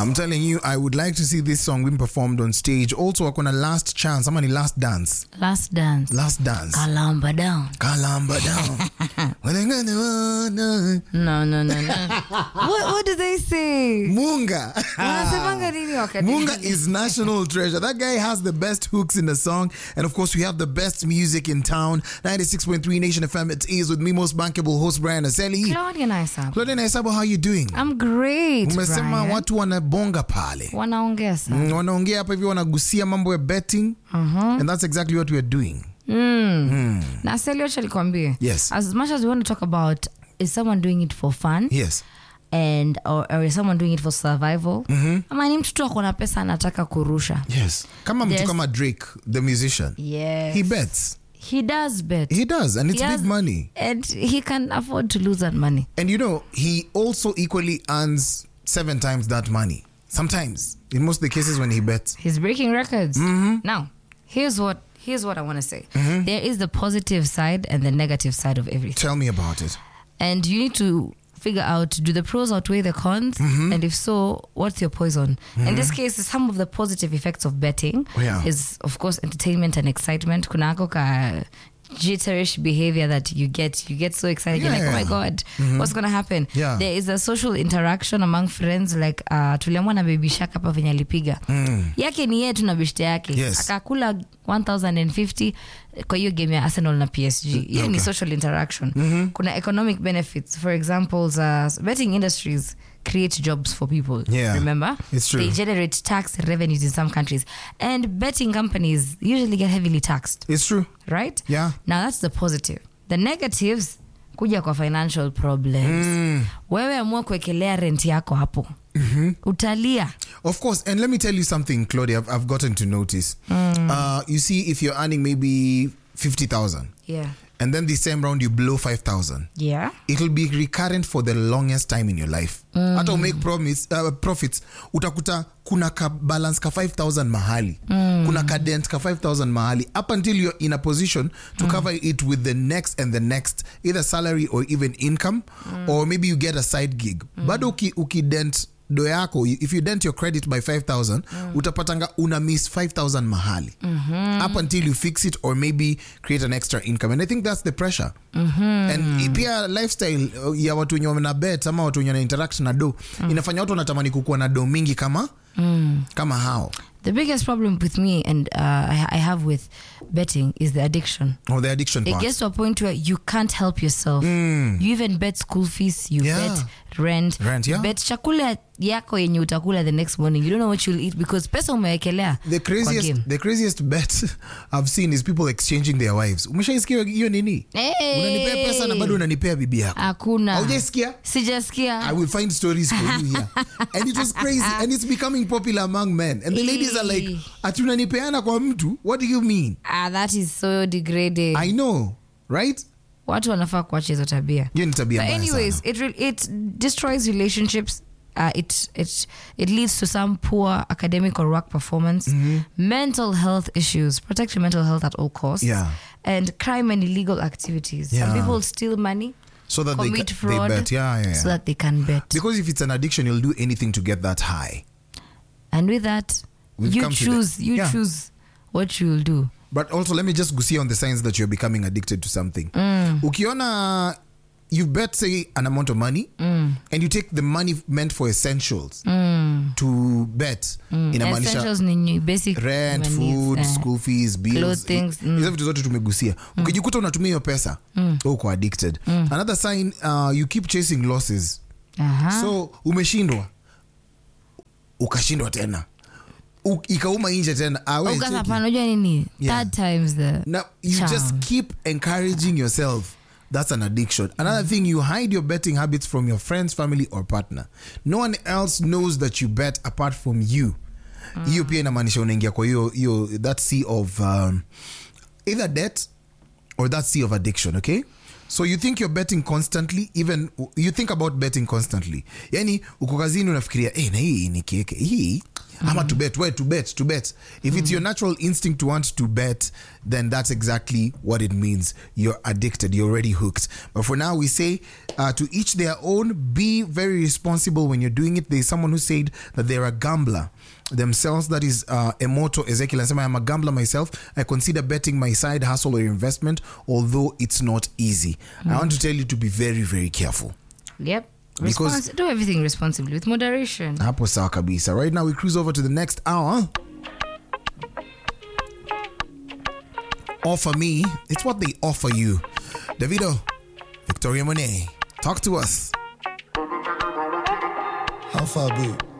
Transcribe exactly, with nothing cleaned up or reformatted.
I'm telling you, I would like to see this song being performed on stage. Also, I'm gonna last chance. I'm gonna last dance. Last dance. Last dance. Kalamba down. Kalamba down. No, no, no, no. what, what do they say? Munga. Munga is national treasure. That guy has the best hooks in the song. And of course, we have the best music in town. ninety-six point three Nation F M. It is with me, most bankable host, Brian Aseli. Claudia Naisabo. Claudia Naisabo, how are you doing? I'm great, Umesema Brian. watu wanabonga pale. Wanaongea sana. Mm, wanaongea hapa hivi wanagusia mambo ya betting. Uh-huh. And that's exactly what we are doing. Mm. Mm. Na Aseli, what shall I kwambie? Yes. As much as we want to talk about, is someone doing it for fun? Yes. And or, or is someone doing it for survival? Mm-hmm. Ama ni mtu tu akona pesa anataka kurusha. Yes. Kama mtu There's- kama Drake, the musician. Yes. He bets. He does bet. He does, and it's He big has- money. And he can afford to lose that money. And you know, he also equally earns seven times that money. Sometimes, in most of the cases when he bets. He's breaking records. Mm-hmm. Now, here's what here's what I want to say. There is the positive side and the negative side of everything. Tell me about it. And you need to figure out, do the pros outweigh the cons? And if so, what's your poison? In this case, some of the positive effects of betting Oh, yeah. is, of course, entertainment and excitement. Kuna ako ka jitterish behavior that you get. You get so excited. You're like, oh my Yeah. God, what's going to happen? Yeah. There is a social interaction among friends, like uh, tuliamua na baby shark hapa venye alipiga. Yake ni yetu na bishte yake. Yes. Akakula one thousand fifty kwa hiyo game ya Arsenal na P S G. Hiyo ni Okay. social interaction. Kuna economic benefits. For example, uh, betting industries create jobs for people. Yeah, Remember? it's true. They generate tax revenues in some countries. And betting companies usually get heavily taxed. It's true. Right? Yeah. Now that's the positive. The negatives, kuja kwa financial problems. Mm. Wewe amua kuekelea rent yako hapo. Utalia. Of course, and let me tell you something, Claudia, I've, I've gotten to notice. Uh, you see, if you're earning maybe fifty thousand, Yeah. and then the same round you blow five thousand, Yeah. it will be recurrent for the longest time in your life. Hata mm. make promise, uh, profits, utakuta kuna ka balance ka five thousand mahali. Mm. Kuna ka dent ka five thousand mahali. Up until you're in a position to mm. cover it with the next and the next, either salary or even income, mm. or maybe you get a side gig. Mm. Bado uki, uki dent do yako, if you dent your credit by five thousand, mm. utapatanga una miss five thousand mahali. Mm-hmm. Up until you fix it or maybe create an extra income. And I think that's the pressure. Mm-hmm. And pia lifestyle ya watu wenye wana bet ama watu wenye wana interact na do, mm. inafanya watu wanatamani kukuwa na do mingi kama mm. kama hao. The biggest problem with me and uh, I, I have with betting is the addiction. Or the addiction It part. gets to a point where you can't help yourself. Mm. You even bet school fees, you Yeah. bet rent, Rent, yeah. bet chakula yako yenye utakula the next morning. You don't know what you'll eat because pesa umewekelea The kwa craziest, game. the craziest bet I've seen is people exchanging their wives. Umeshaisikia hiyo nini? Hey! Unanipea pesa na bado unanipea bibi yako. Hakuna. Haujaisikia? Sijasikia. I will find stories for you here. And it was crazy. And it's becoming popular among men. And the ladies are like, atuna nipeana kwa mtu? What do you mean? Ah, that is so degrading. I know, right? Watu wanafaa kuacha hizo tabia. Hiyo ni tabia But mbaya anyways, sana. it re- it destroys relationships. Uh, it it it leads to some poor academic or work performance, mental health issues. Protect your mental health at all costs. Yeah. And crime and illegal activities. Yeah. Some people steal money, So that they, commit ca- fraud, they bet. Yeah, yeah, yeah. so that they can bet. Because if it's an addiction, you'll do anything to get that high. And with that, We've you come to choose. the- You yeah. choose what you'll do. But also, let me just go see on the signs that you're becoming addicted to something. Ukiona, you bet, say, an amount of money, and you take the money meant for essentials to bet. Inamaanisha Essentials ni basic rent, human needs, food, eh. school fees, bills. Clothings, mm. Hizo vitu zote tumegusia. Ukijikuta unatumia hiyo pesa, uko addicted. Another sign, uh, you keep chasing losses. Aha. So, umeshindwa. Ukashindwa tena. U- ikauma nje tena. Ah, we, Ukasa cheki. hapana, unajua nini? Yeah. Third time's the Now, you charm. just keep encouraging yourself. That's an addiction. Another thing, you hide your betting habits from your friends, family, or partner. No one else knows that you bet apart from you. Hiyo pia inamaanisha unaingia kwa hiyo hiyo that sea of um, either debt or that sea of addiction, okay? So you think you're betting constantly, even you think about betting constantly. Yani uko kazini unafikiria, eh, na hii nikiweke hii ama to bet, where to bet, to bet. If it's your natural instinct to want to bet, then that's exactly what it means. You're addicted. You're already hooked. But for now, we say uh, to each their own. Be very responsible when you're doing it. There's someone who said that they're a gambler themselves. That is uh, Emoto Ezekiel. And say, I'm a gambler myself. I consider betting my side hustle or investment, although it's not easy. Mm. I want to tell you to be very, very careful. Yep. Because Respons- do everything responsibly with moderation. Hapo sawa kabisa. Right now we cruise over to the next hour. Offer me. It's what they offer you. Davido, Victoria Monet, talk to us. How far, babe?